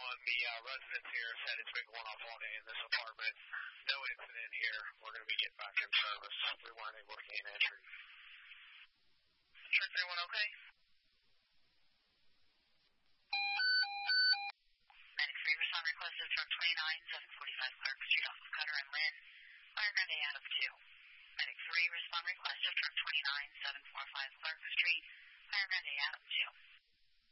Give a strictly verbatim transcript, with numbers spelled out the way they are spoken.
one. The uh, residents here said it's been going off all day in this apartment. No incident here. We're going to be getting back in service. We weren't able to gain entry. Check everyone okay? Medic three, respond requested from twenty-nine, seven forty-five Clark Street off of Cutter and Lynn. Fire ground A out of two. Medic three, respond requested from twenty-nine, seven forty-five Clark Street. Fire ground A out of two.